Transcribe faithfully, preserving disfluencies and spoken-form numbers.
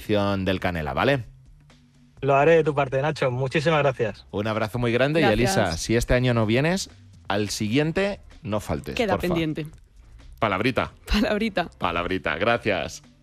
edición del Canela, ¿vale? Lo haré de tu parte, Nacho. Muchísimas gracias. Un abrazo muy grande. Gracias. Y Elisa, si este año no vienes, al siguiente no faltes. Queda porfa. pendiente. Palabrita. Palabrita. Palabrita. Gracias.